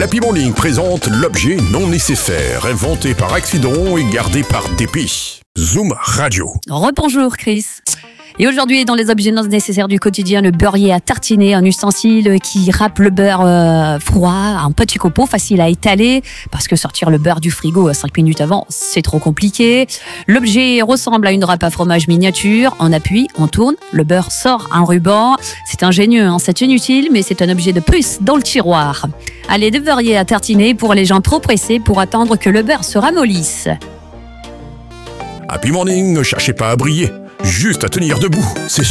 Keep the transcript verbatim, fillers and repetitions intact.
Happy Morning présente l'objet non nécessaire, inventé par accident et gardé par dépit. Zoom Radio. Rebonjour Chris. Et aujourd'hui, dans les objets non nécessaires du quotidien, le beurrier à tartiner, un ustensile qui râpe le beurre euh, froid, un petit copeau facile à étaler, parce que sortir le beurre du frigo à cinq minutes avant, c'est trop compliqué. L'objet ressemble à une râpe à fromage miniature. On appuie, on tourne, le beurre sort un ruban. C'est ingénieux, hein, c'est inutile, mais c'est un objet de plus dans le tiroir. Allez, des beurriers à tartiner pour les gens trop pressés pour attendre que le beurre se ramollisse. Happy Morning, ne cherchez pas à briller, juste à tenir debout. C'est